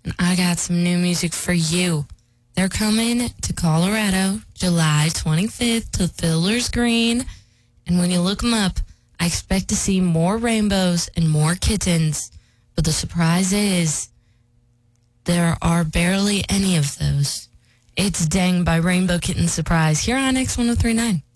and I got some new music for you. They're coming to Colorado July 25th to Fiddler's Green, and when you look them up, I expect to see more rainbows and more kittens, but the surprise is there are barely any of those. It's Dang by Rainbow Kitten Surprise here on X1039.